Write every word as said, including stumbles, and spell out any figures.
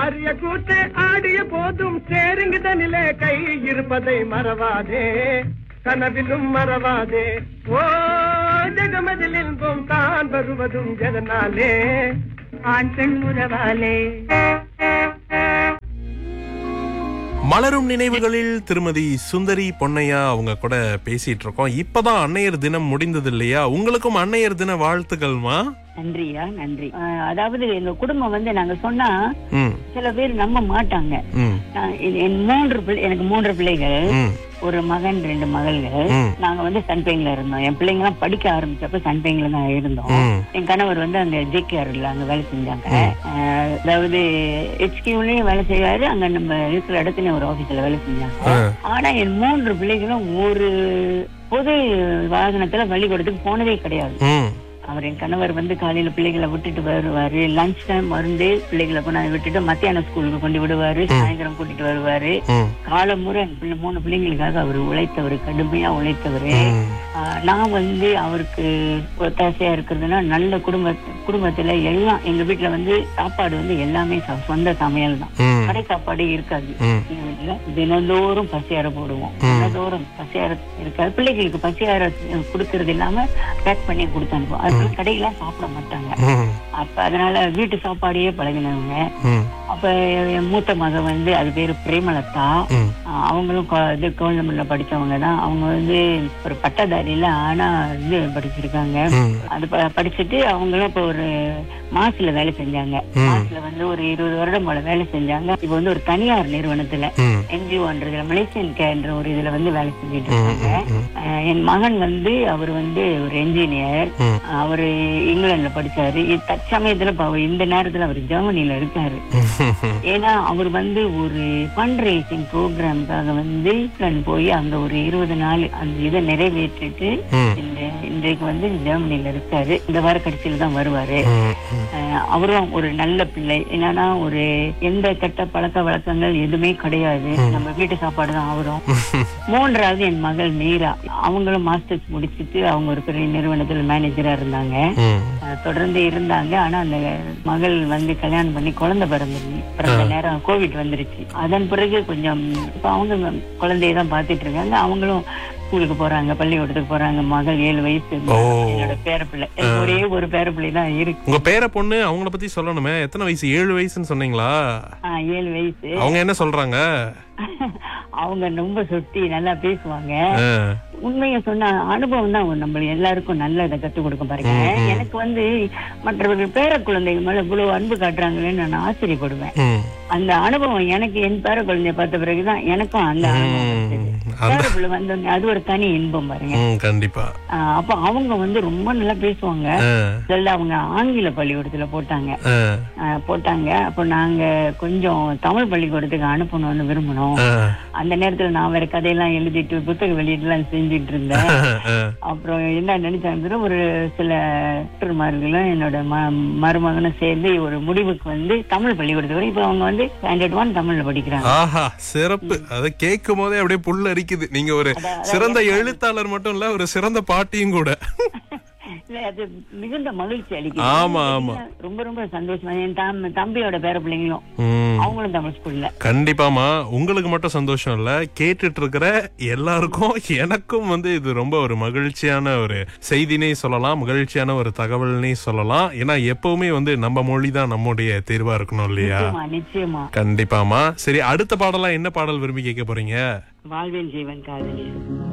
ஆரிய கூத்து ஆடிய போதும் சேருங்குதனிலே கை இருப்பதை மறவாதே, கனவிலும் மறவாதே. ஓ ஜெகமதில் இன்பம் தான் வருவதும் எதனாலே, ஆண் பெண் உறவாலே. மலரும் நினைவுகளில் திருமதி சுந்தரி பொன்னையா அவங்க கூட பேசிட்டு இருக்கோம். இப்பதான் அன்னையர் தினம் முடிந்தது இல்லையா? உங்களுக்கும் அன்னையர் தின வாழ்த்துக்கள்மா. நன்றியா, நன்றி. அதாவது எங்க குடும்பம் வந்து நாங்க சொன்னா சில பேர் நம்ப மாட்டாங்க. என் மூன்று பிள்ளை, எனக்கு மூன்று பிள்ளைகள், ஒரு மகன் ரெண்டு மகள்கள். நாங்க வந்து சன்பெயின்ல இருந்தோம். என் பிள்ளைங்க எல்லாம் படிக்க ஆரம்பிச்சப்ப சன்பெயின்ல தான் இருந்தோம். என் கணவர் வந்து அங்க ஜேகேஆர்ல அங்க வேலை செஞ்சாங்க. அதாவது ஹெச்கியூலயும் வேலை செய்வாரு, அங்க நம்ம இருக்கிற இடத்துல ஒரு ஆபீஸ்ல வேலை செஞ்சாங்க. ஆனா என் மூன்று பிள்ளைகளும் ஒரு பொது வாகனத்துல பள்ளிக்கூடத்துக்கு போனதே கிடையாது. அவர் என் கணவர் வந்து காலையில பிள்ளைகளை விட்டுட்டு வருவாரு, லஞ்ச் டைம் மருந்து பிள்ளைகளை கொண்டாந்து விட்டுட்டு மத்தியான ஸ்கூலுக்கு கொண்டு விடுவாரு, சாயந்தரம் கூட்டிட்டு வருவாரு. காலமுறை மூணு பிள்ளைங்களுக்காக அவர் உழைத்தவர், கடுமையா உழைத்தவரு. நான் வந்து அவருக்கு ஒத்தாசையா இருக்கிறதுனா நல்ல குடும்ப குடும்பத்துல எல்லாம் எங்க வீட்டுல வந்து சாப்பாடு வந்து எல்லாமே சொந்த சமையல் தான், கடை சாப்பாடே இருக்காது. எங்க வீட்டுல தினந்தோறும் பசியார போடுவோம், தினந்தோறும் பசியார இருக்காது. பிள்ளைகளுக்கு பசியார கொடுக்கறது இல்லாம பேக் பண்ணி கொடுத்து அனுப்புவோம். கடையில சாப்பிட மாட்டாங்க. அப்ப அதனால வீட்டு சாப்பாடையே பழகினவங்க. அப்ப என் மூத்த மக வந்து அது பேரு பிரேமலதா, அவங்களும் இது கவர்மெண்ட்ல படிச்சவங்க தான். அவங்க வந்து ஒரு பட்டதாரியில ஆனா இது படிச்சிருக்காங்க. அது படிச்சுட்டு அவங்களும் இப்ப ஒரு மாசுல வேலை செஞ்சாங்க. மாசுல வந்து ஒரு இருபது வருடம் போல வேலை செஞ்சாங்க. இப்ப வந்து ஒரு தனியார் நிறுவனத்துல என்ஜிஓன்றதுல மலேசியன் கேன்ற ஒரு இதுல வந்து வேலை செஞ்சுட்டு இருக்காங்க. என் மகன் வந்து அவர் வந்து ஒரு என்ஜினியர், அவரு இங்கிலாந்துல படிச்சாரு. தற்சமயத்துல இந்த நேரத்துல அவர் ஜெர்மனில இருக்காரு. ஏன்னா அவர் வந்து ஒரு ஃபண்ட் ரைசிங் ப்ரோக்ராம்காக வந்து போய் அங்க ஒரு இருபது நாள் அந்த இதை நிறைவேற்றிட்டு இன்றைக்கு வந்து ஜெர்மனில இருக்காரு. இந்த வார கடைசியில தான் வருவாரு. அவரும் ஒரு நல்ல பிள்ளை. என்னன்னா ஒரு எந்த கெட்ட பழக்க வழக்கங்கள் எதுவுமே கிடையாது. நம்ம வீட்டு சாப்பாடு தான் அவரும். மூன்றாவது என் மகள் மீரா, அவங்களும் மாஸ்டர்ஸ் முடிச்சுட்டு அவங்க ஒரு பெரிய நிறுவனத்துல மேனேஜரா இருந்தாங்க, தொடர்ந்து இருந்தாங்க. ஆனா அந்த மகள் வந்து கல்யாணம் பண்ணி குழந்தை பிறந்த பிறந்த நேரம் கோவிட் வந்துருச்சு. அதன் பிறகு கொஞ்சம் இப்ப அவங்க குழந்தையதான் பாத்துட்டு இருக்காங்க. அவங்களும் ஸ்கூலுக்கு போறாங்க, பள்ளிக்கூடத்துக்கு போறாங்க. மகள் ஏழு வயசு, என்னோட பேரப்பிள்ளை. ஒரே ஒரு பேரப்பிள்ளை தான் இருக்கு. உங்க பேர பொண்ணு அவங்கள பத்தி சொல்லணுமே, எத்தனை வயசு? ஏழு வயசுன்னு சொன்னீங்களா? ஏழு வயசு. அவங்க என்ன சொல்றாங்க? அவங்க ரொம்ப சுத்தி நல்லா பேசுவாங்க. உண்மையை சொன்ன அனுபவம் தான் நம்ம எல்லாருக்கும் நல்ல இதை கத்துக் கொடுக்கும் பாருங்க. எனக்கு வந்து மற்றவர்கள் பேர குழந்தைகள் மேல இவ்வளவு அன்பு காட்டுறாங்களேன்னு நான் ஆச்சரியப்படுவேன். அந்த அனுபவம் எனக்கு என் பேர குழந்தைய பார்த்த பிறகுதான் எனக்கும் அந்த அனுபவம் வந்து அது ஒரு தனி இன்பம் பாருங்க. கண்டிப்பா. அப்ப அவங்க வந்து ரொம்ப நல்லா பேசுவாங்க. அவங்க ஆங்கில பள்ளிக்கூடத்துல போட்டாங்க போட்டாங்க அப்ப நாங்க கொஞ்சம் தமிழ் பள்ளிக்கூடத்துக்கு அனுப்பணும்னு விரும்பணும். அந்த நேரத்துல நான் வேற கதையெல்லாம் எழுதிட்டு புத்தக வெளியீட்டு எல்லாம் செஞ்சுட்டு இருந்தேன். அப்புறம் என்ன நினைச்சாங்க, ஒரு சில டாக்டர்மார்களும் என்னோட மருமகனும் சேர்ந்து ஒரு முடிவுக்கு வந்து தமிழ் பள்ளிக்கூடத்துக்கு இப்ப அவங்க வந்து ஸ்டாண்டர்ட் ஒன் தமிழ்ல படிக்கிறாங்க. ஆஹா, சிறப்பு. அதை கேட்கும் போதே அப்படியே புல் அரிக்குது. நீங்க ஒரு சிறந்த எழுத்தாளர் மட்டும் இல்ல, ஒரு சிறந்த பாட்டியும் கூட. அது மிகுந்த மகிழ்ச்சி அளிக்குது. ஆமா ஆமா, ரொம்ப ரொம்ப சந்தோஷமா. என் தம்பியோட பேர பிள்ளைங்களும் அவங்களும் தமிழ் ஸ்கூல்ல. கண்டிப்பாமா, உங்களுக்கு மட்டும் சந்தோஷம் இல்ல, கேட்டுட்டு இருக்கிற எல்லாருக்கும் எனக்கும் வந்து இது ரொம்ப ஒரு மகிழ்ச்சியான ஒரு செய்தினே சொல்லலாம், மகிழ்ச்சியான ஒரு தகவல்னே சொல்லலாம். ஏன்னா எப்பவுமே வந்து நம்ம மொழி தான் நம்முடைய தேர்வா இருக்கணும் இல்லையா? நிச்சயமா, கண்டிப்பாமா. சரி, அடுத்த பாடலாம் என்ன பாடல் விரும்பி கேட்க போறீங்க? வாழ்வேன் ஜீவன் காதலி.